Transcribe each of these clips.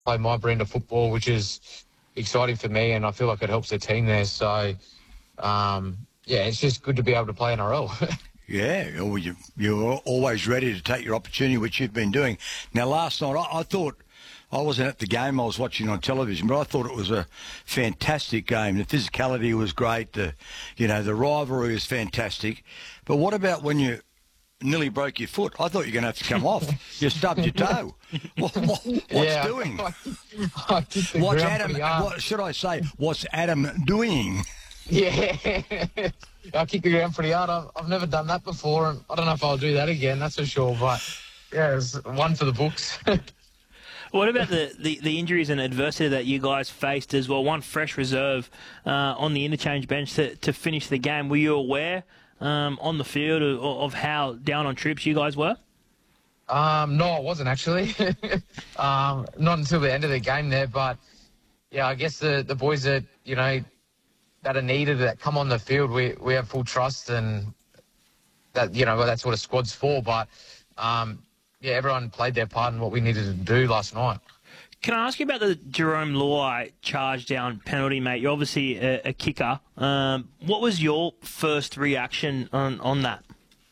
play my brand of football, which is exciting for me, and I feel like it helps the team there. So, it's just good to be able to play NRL. Yeah, well, you're always ready to take your opportunity, which you've been doing. Now, last night, I thought, I wasn't at the game, I was watching on television, but I thought it was a fantastic game. The physicality was great, the rivalry was fantastic. But what about when you nearly broke your foot? I thought you were going to have to come off. You stubbed your toe. What's doing? What's Adam? What should I say? What's Adam doing? Yeah, I kick the ground pretty hard. I've never done that before, and I don't know if I'll do that again, that's for sure. But, yeah, it's one for the books. What about the injuries and adversity that you guys faced as well? One fresh reserve on the interchange bench to finish the game. Were you aware on the field of how down on troops you guys were? No, I wasn't actually. Not until the end of the game there. But, yeah, I guess the boys that, that are needed, that come on the field, we have full trust, and that, that's what a squad's for. But, everyone played their part in what we needed to do last night. Can I ask you about the Jerome Luai charge down penalty, mate? You're obviously a kicker. What was your first reaction on that?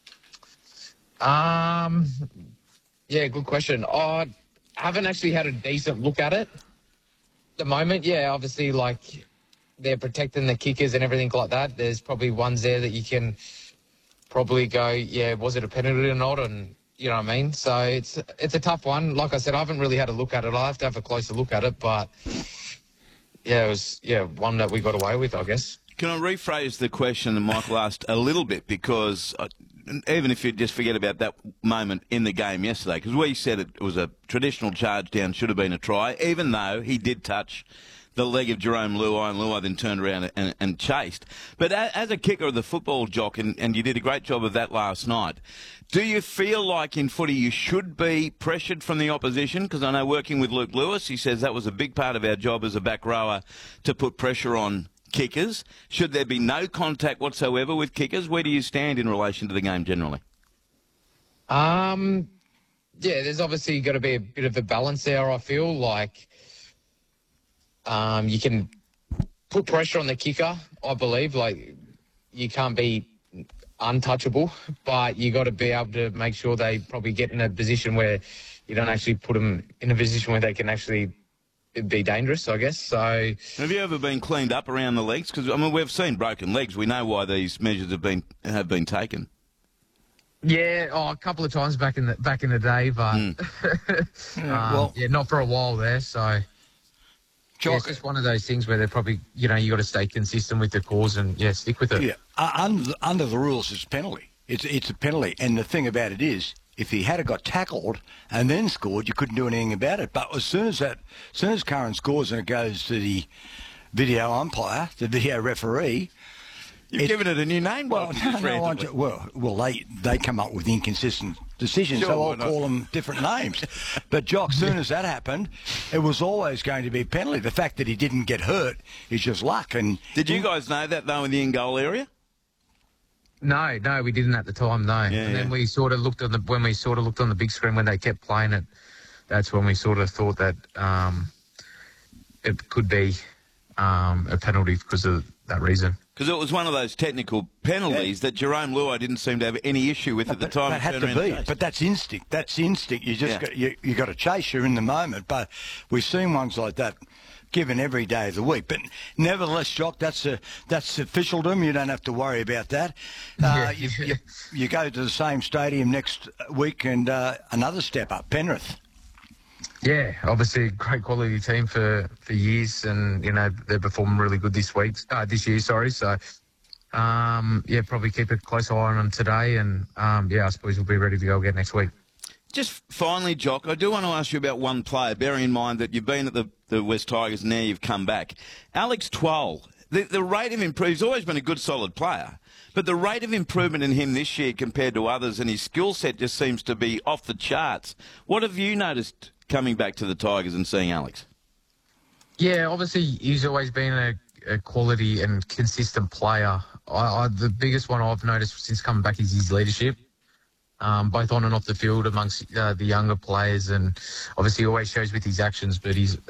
Yeah, good question. I haven't actually had a decent look at it at the moment. Yeah, obviously, they're protecting the kickers and everything like that. There's probably ones there that you can probably go, yeah, was it a penalty or not? And you know what I mean? So it's a tough one. Like I said, I haven't really had a look at it. I'll have to have a closer look at it. But, yeah, it was one that we got away with, I guess. Can I rephrase the question that Michael asked a little bit? Because even if you just forget about that moment in the game yesterday, because we said it was a traditional charge down, should have been a try, even though he did touch the leg of Jerome Luai, and Luai then turned around and chased. But as a kicker of the football, Jock, and you did a great job of that last night, do you feel like in footy you should be pressured from the opposition? Because I know working with Luke Lewis, he says that was a big part of our job as a back rower to put pressure on kickers. Should there be no contact whatsoever with kickers? Where do you stand in relation to the game generally? Yeah, there's obviously got to be a bit of a balance there, I feel. You can put pressure on the kicker, I believe. You can't be untouchable, but you got to be able to make sure they probably get in a position where you don't actually put them in a position where they can actually be dangerous, I guess. So, have you ever been cleaned up around the legs? Because we've seen broken legs. We know why these measures have been taken. Yeah, a couple of times back in the day, but not for a while there. So. Yeah, it's just one of those things where they're probably, you got to stay consistent with the cause and, stick with it. Yeah, under the rules, it's a penalty. It's a penalty. And the thing about it is, if he had got tackled and then scored, you couldn't do anything about it. But as soon as Curran scores and it goes to the video umpire, the video referee, you've given it a new name. Well, they come up with inconsistent decisions, so I'll call them different names. But, Jock, as soon as that happened, it was always going to be a penalty. The fact that he didn't get hurt is just luck. And did you guys know that, though, in the in-goal area? No, we didn't at the time, no. Yeah, and then we sort of looked on the big screen when they kept playing it. That's when we sort of thought that it could be a penalty because of that reason. Because it was one of those technical penalties that Jerome Luai didn't seem to have any issue with at the time. That had to be, but that's instinct. That's instinct. You just you got to chase. You're in the moment. But we've seen ones like that given every day of the week. But nevertheless, Jock, that's officialdom. You don't have to worry about that. You go to the same stadium next week and another step up, Penrith. Yeah, obviously great quality team for years, and they're performing really good this year. So, probably keep a close eye on them today, and I suppose we'll be ready to go again next week. Just finally, Jock, I do want to ask you about one player, bearing in mind that you've been at the West Tigers and now you've come back. Alex Twal, the rate of improvement, he's always been a good, solid player, but the rate of improvement in him this year compared to others and his skill set just seems to be off the charts. What have you noticed coming back to the Tigers and seeing Alex? Yeah, obviously he's always been a quality and consistent player. The biggest one I've noticed since coming back is his leadership. both on and off the field amongst the younger players, and obviously always shows with his actions. But he's